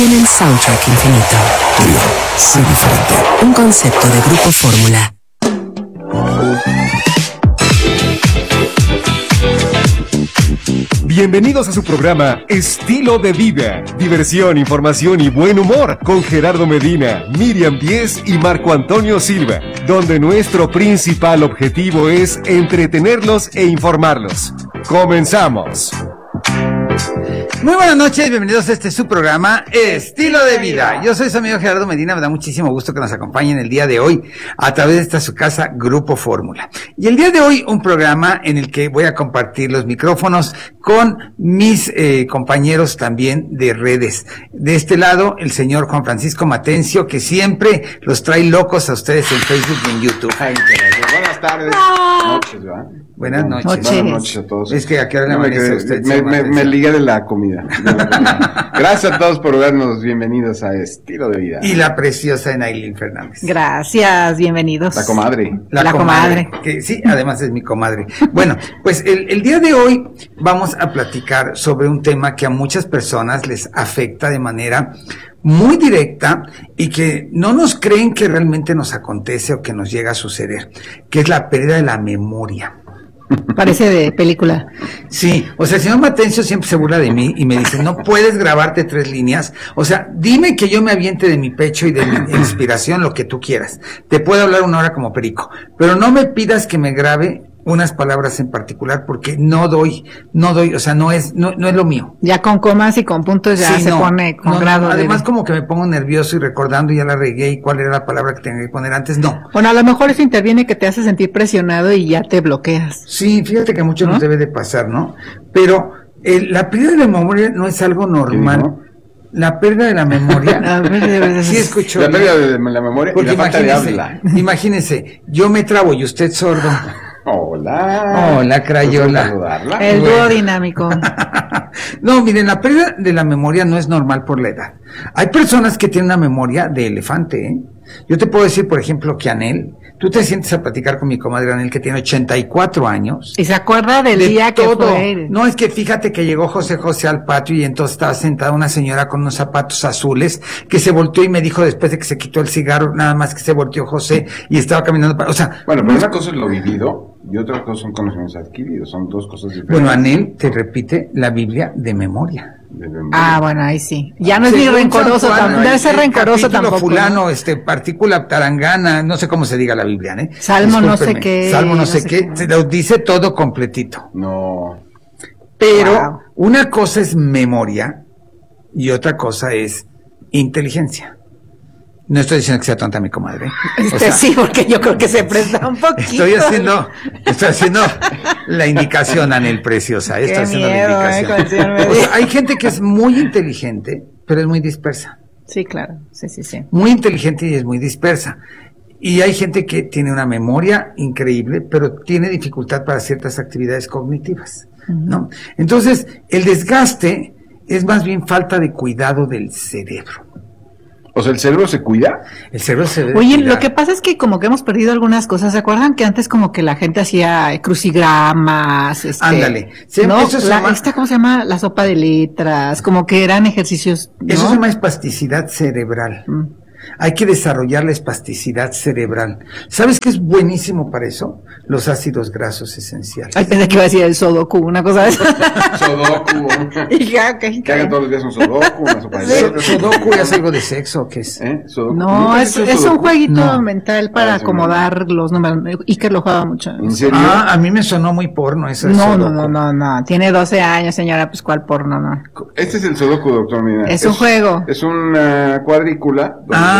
En el soundtrack infinito. Trío, sé diferente. Un concepto de Grupo Fórmula. Bienvenidos a su programa Estilo de Vida. Diversión, información y buen humor con Gerardo Medina, Miriam Díez y Marco Antonio Silva, donde nuestro principal objetivo es entretenerlos e informarlos. ¡Comenzamos! Muy buenas noches, bienvenidos a su programa Estilo de Vida. Yo soy su amigo Gerardo Medina, me da muchísimo gusto que nos acompañen el día de hoy a través de esta su casa Grupo Fórmula. Y el día de hoy un programa en el que voy a compartir los micrófonos con mis compañeros también de redes. De este lado, el señor Juan Francisco Matencio, que siempre los trae locos a ustedes en Facebook y en YouTube. Ay, buenas tardes. Noches, ¿verdad? Buenas noches. Buenas noches a todos. Es que a qué hora le amanece usted. Me ligué de la comida. Gracias a todos por darnos bienvenidos a Estilo de Vida. Y la preciosa Enailin Fernández. Gracias, bienvenidos. La comadre. La comadre. Que sí, además es mi comadre. Bueno, pues el día de hoy vamos a platicar sobre un tema que a muchas personas les afecta de manera muy directa y que no nos creen que realmente nos acontece o que nos llega a suceder, que es la pérdida de la memoria. Parece de película. Sí, o sea, el señor Matencio siempre se burla de mí y me dice, no puedes grabarte 3 líneas, o sea, dime que yo me aviente de mi pecho y de mi inspiración lo que tú quieras, te puedo hablar 1 hora como perico, pero no me pidas que me grabe unas palabras en particular porque no doy, o sea, no es lo mío. Ya con comas y con puntos ya sí, se pone con grado. Además como que me pongo nervioso y recordando ya la regué y cuál era la palabra que tenía que poner antes, no. Bueno, a lo mejor eso interviene que te hace sentir presionado y ya te bloqueas. Sí, fíjate que a muchos nos debe de pasar, ¿no? Pero la pérdida de la memoria no es algo normal. La pérdida de la memoria. Sí escucho. La pérdida de la memoria y la falta de habla. Imagínese, yo me trabo y usted sordo. Hola, Crayola. El dúo dinámico. No, miren, la pérdida de la memoria no es normal por la edad. Hay personas que tienen una memoria de elefante, ¿eh? Yo te puedo decir, por ejemplo, que Anel, tú te sientes a platicar con mi comadre Anel, que tiene 84 años. Y se acuerda del día que fue. No, es que fíjate que llegó José al patio y entonces estaba sentada una señora con unos zapatos azules que se volteó y me dijo después de que se quitó el cigarro, nada más que se volteó José y estaba caminando, o sea. Bueno, pero una cosa es lo vivido y otra cosa son conocimientos adquiridos, son dos cosas diferentes. Bueno, Anel te repite la Biblia de memoria. Ah, bueno, ahí sí. Ya no es ni rencoroso, debe ser rencoroso tampoco. Fulano, partícula tarangana, no sé cómo se diga la Biblia, ¿eh? Salmo no sé qué. Salmo no sé qué, se lo dice todo completito. No. Pero una cosa es memoria y otra cosa es inteligencia. No estoy diciendo que sea tonta mi comadre. O sea, sí, porque yo creo que se presta un poquito. Estoy haciendo la indicación, Anel preciosa. Estoy haciendo la indicación. O sea, hay gente que es muy inteligente, pero es muy dispersa. Sí, claro. Sí. Muy inteligente y es muy dispersa. Y hay gente que tiene una memoria increíble, pero tiene dificultad para ciertas actividades cognitivas, ¿no? Entonces, el desgaste es más bien falta de cuidado del cerebro. O sea, ¿el cerebro se cuida? El cerebro se debe Oye, cuidar. Lo que pasa es que como que hemos perdido algunas cosas. ¿Se acuerdan que antes como que la gente hacía crucigramas? Ándale. ¿No? ¿Cómo se llama? La sopa de letras. Como que eran ejercicios, ¿no? Eso se llama espasticidad cerebral. Hay que desarrollar la espasticidad cerebral. ¿Sabes qué es buenísimo para eso? Los ácidos grasos esenciales. Ay, pensé que iba a decir el sudoku, una cosa de eso. Sudoku. Que hagan todos los días un sudoku, una sopa de letras. ¿Sudoku es algo de sexo o qué es? ¿Sudoku? No, es un jueguito mental para acomodar los números. Iker lo jugaba mucho. ¿En serio? A mí me sonó muy porno eso. No. Tiene 12 años, señora, pues ¿cuál porno, no? Este es el sudoku, doctor Medina. Es un juego. Es una cuadrícula.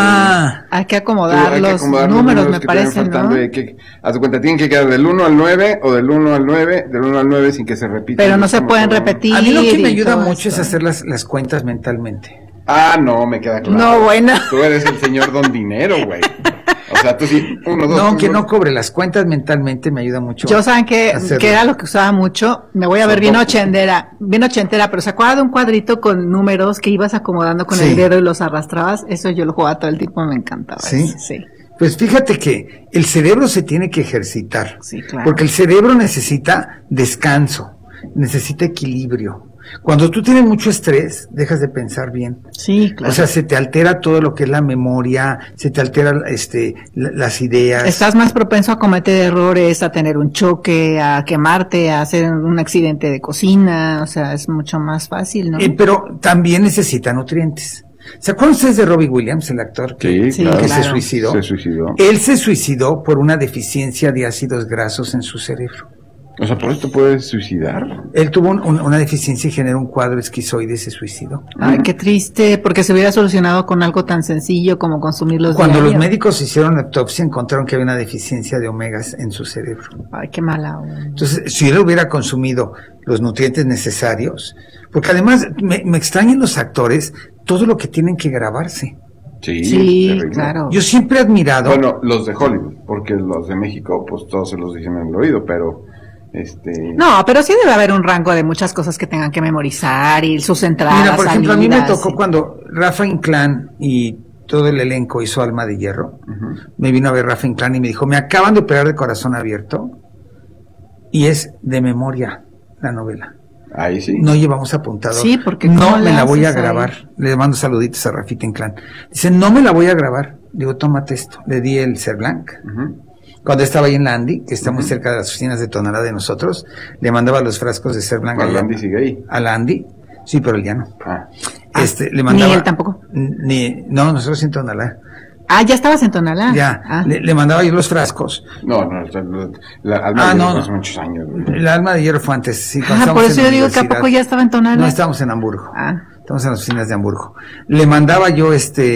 Hay que acomodar los números, me parece, ¿no? Haz de cuenta, tienen que quedar del 1 al 9 o del 1 al 9 sin que se repita. Pero no se pueden repetir. A mí lo que me ayuda mucho es hacer las cuentas mentalmente. No, me queda claro. No, bueno. Tú eres el señor Don Dinero, güey. O sea, tú sí, 1, 2. No, que no cobre las cuentas mentalmente me ayuda mucho. Yo saben que era lo que usaba mucho. Me voy a ver bien ochentera, pero se acuerda de un cuadrito con números que ibas acomodando con el dedo y los arrastrabas. Eso yo lo jugaba todo el tiempo, me encantaba. Sí. Sí. Pues fíjate que el cerebro se tiene que ejercitar. Sí, claro. Porque el cerebro necesita descanso, necesita equilibrio. Cuando tú tienes mucho estrés, dejas de pensar bien. Sí, claro. O sea, se te altera todo lo que es la memoria, se te altera las ideas. Estás más propenso a cometer errores, a tener un choque, a quemarte, a hacer un accidente de cocina, o sea, es mucho más fácil, ¿no? Pero también necesita nutrientes. ¿Se acuerdan ustedes de Robbie Williams, el actor Sí, Sí, claro. que claro. se suicidó? Se suicidó. Él se suicidó por una deficiencia de ácidos grasos en su cerebro. O sea, ¿por esto puedes suicidar? Él tuvo una deficiencia y generó un cuadro esquizoide y se suicidó. Ay, qué triste, porque se hubiera solucionado con algo tan sencillo como consumir los Cuando los diarios. médicos hicieron la autopsia encontraron que había una deficiencia de omegas en su cerebro. Ay, qué mala onda. Entonces, si él hubiera consumido los nutrientes necesarios, porque además me extrañan los actores todo lo que tienen que grabarse. Sí, terrible. claro. Yo siempre he admirado, Bueno, los de Hollywood, porque los de México, pues todos se los dicen en el oído, pero No, pero sí debe haber un rango de muchas cosas que tengan que memorizar y sus entradas, mira, por ejemplo, a mí me salidas, tocó sí. cuando Rafa Inclán y todo el elenco hizo Alma de Hierro. Me vino a ver Rafa Inclán y me dijo, me acaban de operar de corazón abierto y es de memoria la novela. ahí sí. No llevamos apuntado. Sí, porque no ¿cómo me le la voy a haces ahí? grabar. Le mando saluditos a Rafita Inclán. Dice, no me la voy a grabar. Digo, tómate esto. Le di el Cerblanc. Cuando estaba ahí en la Andy, que está muy cerca de las oficinas de Tonalá de nosotros, le mandaba los frascos de Cerblanc ¿Cuál Andy sigue ahí? a la Andy. Sí, pero él ya no. Ah. Le mandaba. Ni él tampoco. No, nosotros en Tonalá. Ah, ya estabas en Tonalá. Ya, Ah. le mandaba yo los frascos. No, la Alma no, hace muchos años. El Alma de Hierro fue antes. Sí, cuando Ah, estábamos por eso en la yo digo que a universidad. poco ya estaba en Tonalá. No, estábamos en Hamburgo. Ah. Estamos en las oficinas de Hamburgo. Le mandaba yo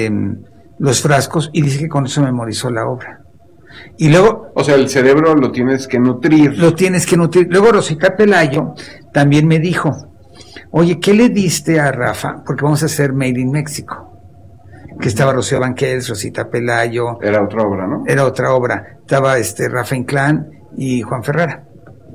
los frascos y dice que con eso memorizó la obra. Y luego O sea, el cerebro lo tienes que nutrir. lo tienes que nutrir. Luego Rosita Pelayo también me dijo, oye, ¿qué le diste a Rafa? Porque vamos a hacer Made in México. Que estaba Rocío Banquels, Rosita Pelayo, Era otra obra, ¿no? era otra obra. Estaba Rafa Inclán y Juan Ferrara.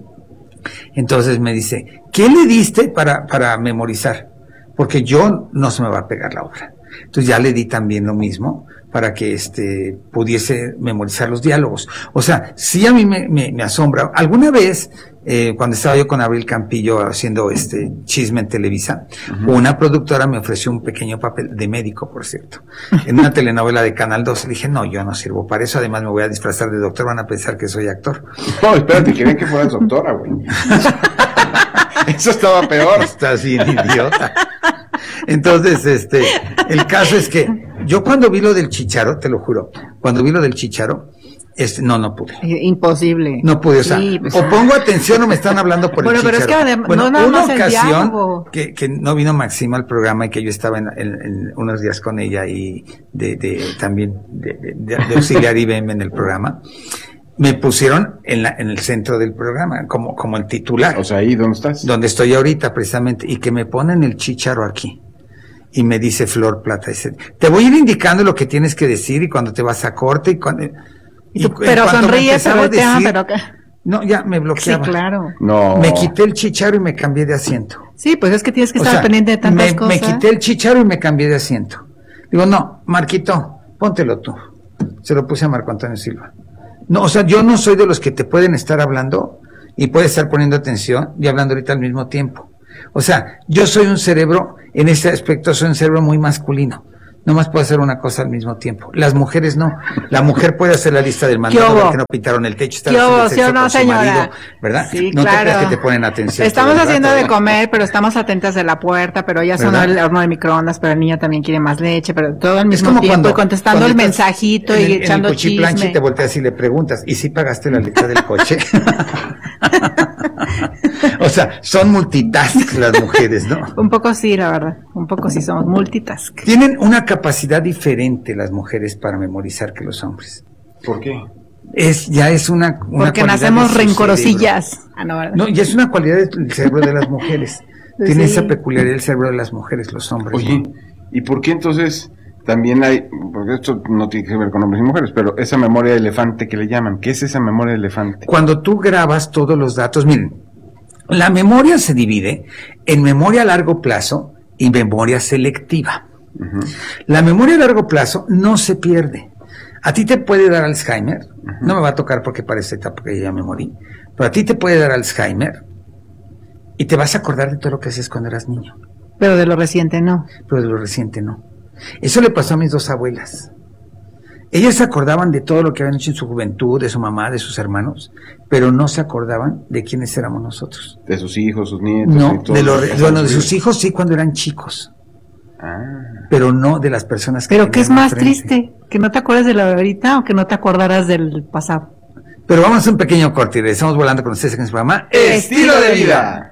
Entonces me dice, ¿qué le diste para memorizar? Porque yo no se me va a pegar la obra. Entonces ya le di también lo mismo para que pudiese memorizar los diálogos. O sea, sí a mí me asombra. Alguna vez, cuando estaba yo con Abril Campillo haciendo Chisme en Televisa, una productora me ofreció un pequeño papel de médico, por cierto, en una telenovela de Canal 2. Le dije, no, yo no sirvo para eso, además me voy a disfrazar de doctor, van a pensar que soy actor. No, espérate, querían que fueras doctora, güey. Eso estaba peor. Estás bien idiota. Entonces, el caso es que yo cuando vi lo del Chícharo, te lo juro, cuando vi lo del Chícharo, no pude. Imposible. No pude, o sea, Sí, pues, o pongo atención o me están hablando por Bueno, el pero es Chícharo. que además, Bueno, no nada una más el ocasión diálogo. que no vino Maxima al programa y que yo estaba en unos días con ella y también de auxiliar IBM en el programa, me pusieron en el centro del programa, como el titular. O sea, ahí, ¿dónde estás? Donde estoy ahorita precisamente, y que me ponen el Chícharo aquí. Y me dice Flor Plata, dice, te voy a ir indicando lo que tienes que decir y cuando te vas a corte y cuando... pero sonríes, pero el tema, pero qué. No, ya me Sí, bloqueaba. claro. No. Me quité el Chícharo y me cambié de asiento. Sí, pues es que tienes que O estar sea, pendiente de tantas me cosas. quité el Chícharo y me cambié de asiento. Digo, no, Marquito, póntelo tú. Se lo puse a Marco Antonio Silva. No, o sea, yo no soy de los que te pueden estar hablando y puedes estar poniendo atención y hablando ahorita al mismo tiempo. O sea, yo soy un cerebro, en este aspecto soy un cerebro muy masculino. Nomás puedo hacer una cosa al mismo tiempo. Las mujeres no. La mujer puede hacer la lista del mandado, ver que no pintaron el techo, estar haciendo ¿Sí sexo o no, con su señora? marido, ¿verdad? Sí, no claro. te creas que te ponen atención. Estamos todo el haciendo rato, de ¿no? comer, pero estamos atentas de la puerta, pero ya sonó ¿Verdad? el horno de microondas, pero el niño también quiere más leche, pero todo al Es mismo como tiempo, y contestando el estás mensajito y echando en el cuchiplanche chisme. y te volteas y le preguntas, ¿y si pagaste la leche del coche? O sea, son multitask las mujeres, ¿no? Un poco sí, la verdad. Un poco sí somos multitask. Tienen una capacidad diferente las mujeres para memorizar que los hombres. ¿Por qué? Ya es una Porque cualidad nacemos de su rencorosillas. Ah, no, ¿verdad? cerebro. No, ya es una cualidad del cerebro de las mujeres. Tiene Sí. esa peculiaridad el cerebro de las mujeres, los hombres. Oye, ¿no? ¿y por qué entonces también hay, porque esto no tiene que ver con hombres y mujeres, pero esa memoria de elefante que le llaman, ¿qué es esa memoria de elefante? Cuando tú grabas todos los datos, miren, la memoria se divide en memoria a largo plazo y memoria selectiva. La memoria a largo plazo no se pierde. A ti te puede dar Alzheimer, no me va a tocar porque para esta etapa que ya me morí, pero a ti te puede dar Alzheimer Y te vas a acordar de todo lo que hacías cuando eras niño. Pero de lo reciente no. Pero de lo reciente no. Eso le pasó a mis 2 abuelas. Ellas se acordaban de todo lo que habían hecho en su juventud, de su mamá, de sus hermanos, pero no se acordaban de quiénes éramos nosotros. De sus hijos, sus nietos. No, y todo de sus hijos sí cuando eran chicos. Pero no de las personas que... Pero ¿qué es más triste? ¿Que no te acuerdas de la de ahorita o que no te acordaras del pasado? Pero vamos a un pequeño corte y regresamos volando con ustedes en su programa Estilo de Vida.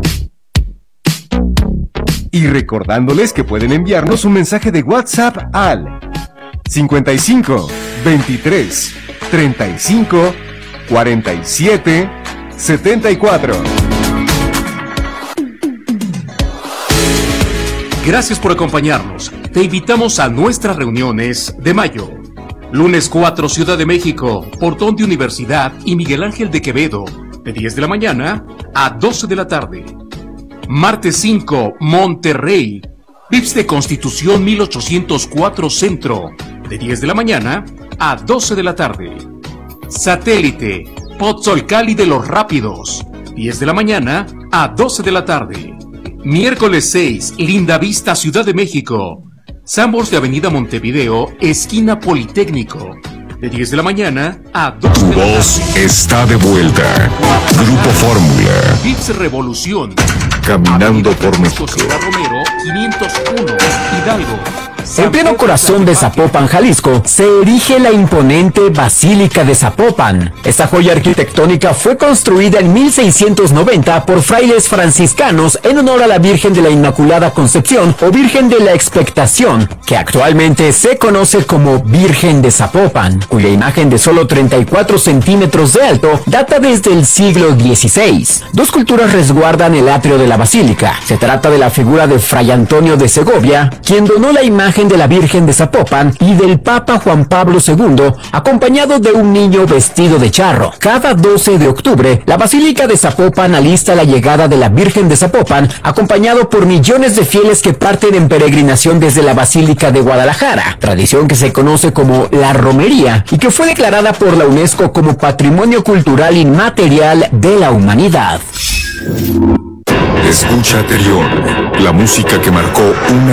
Y recordándoles que pueden enviarnos un mensaje de WhatsApp al 55 23 35 47 74. Gracias por acompañarnos. Te invitamos a nuestras reuniones de mayo. Lunes 4, Ciudad de México, Portón de Universidad y Miguel Ángel de Quevedo, de 10 de la mañana a 12 de la tarde. Martes 5, Monterrey, VIPS de Constitución 1804 Centro, de 10 de la mañana a 12 de la tarde. Satélite, Pozzolcali de los Rápidos, 10 de la mañana a 12 de la tarde. Miércoles 6, Linda Vista, Ciudad de México, Sambors de Avenida Montevideo, esquina Politécnico, de 10 de la mañana a 12 de la tarde. Voz está de vuelta. Grupo Fórmula. VIPS Revolución. Caminando por México. Romero, 501, Hidalgo. En pleno corazón de Zapopan, Jalisco, se erige la imponente Basílica de Zapopan. Esta joya arquitectónica fue construida en 1690 por frailes franciscanos en honor a la Virgen de la Inmaculada Concepción o Virgen de la Expectación, que actualmente se conoce como Virgen de Zapopan, cuya imagen de solo 34 centímetros de alto data desde el siglo XVI. 2 esculturas resguardan el atrio de la basílica. Se trata de la figura de Fray Antonio de Segovia, quien donó la imagen de la Virgen de Zapopan, y del Papa Juan Pablo II, acompañado de un niño vestido de charro. Cada 12 de octubre, la Basílica de Zapopan alista la llegada de la Virgen de Zapopan, acompañado por millones de fieles que parten en peregrinación desde la Basílica de Guadalajara, tradición que se conoce como la romería y que fue declarada por la UNESCO como Patrimonio Cultural Inmaterial de la Humanidad. Escucha Anterior, la música que marcó una